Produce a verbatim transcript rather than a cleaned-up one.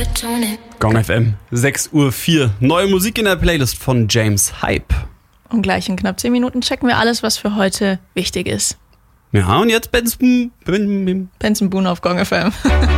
Gong F M, sechs Uhr vier. Neue Musik in der Playlist von James Hype. Und gleich in knapp zehn Minuten checken wir alles, was für heute wichtig ist. Ja, und jetzt Benson, Benson Boone auf Gong F M.